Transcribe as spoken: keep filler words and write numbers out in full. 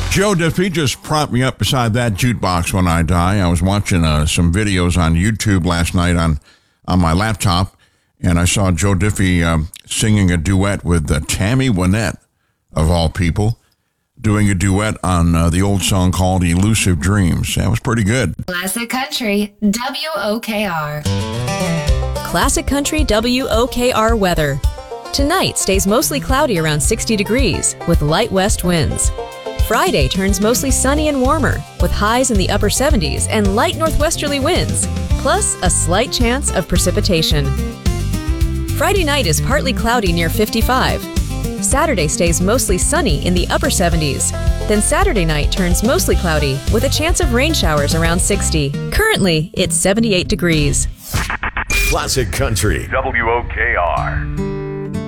Joe Diffie just propped me up beside that jukebox when I die. I was watching uh, some videos on YouTube last night on, on my laptop, and I saw Joe Diffie uh, singing a duet with uh, Tammy Wynette, of all people, doing a duet on uh, the old song called Elusive Dreams. That was pretty good. Classic Country, W O K R. Classic Country W O K R weather. Tonight stays mostly cloudy around sixty degrees with light west winds. Friday turns mostly sunny and warmer with highs in the upper seventies and light northwesterly winds, plus a slight chance of precipitation. Friday night is partly cloudy near fifty-five. Saturday stays mostly sunny in the upper seventies. Then Saturday night turns mostly cloudy with a chance of rain showers around sixty. Currently, it's seventy-eight degrees. Classic Country, W O K R.